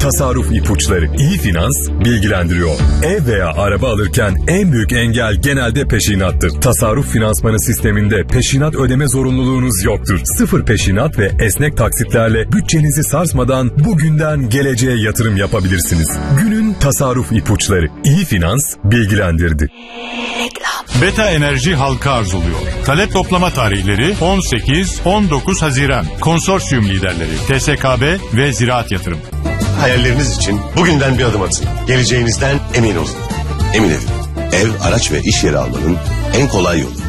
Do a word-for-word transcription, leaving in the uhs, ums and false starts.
tasarruf ipuçları. İyi Finans bilgilendiriyor. Ev veya araba alırken en büyük engel genelde peşinattır. Tasarruf finansmanı sisteminde peşinat ödeme zorunluluğunuz yoktur. Sıfır peşinat ve esnek taksitlerle bütçenizi sarsmadan bugünden geleceğe yatırım yapabilirsiniz. Günün tasarruf ipuçları. İyi Finans bilgilendirdi. Beta Enerji halka arzuluyor. Talep toplama tarihleri on sekiz on dokuz Haziran. Konsorsiyum liderleri T S K B ve Ziraat Yatırım. Hayalleriniz için bugünden bir adım atın. Geleceğinizden emin olun. Emin edin. Ev, araç ve iş yeri almanın en kolay yolu.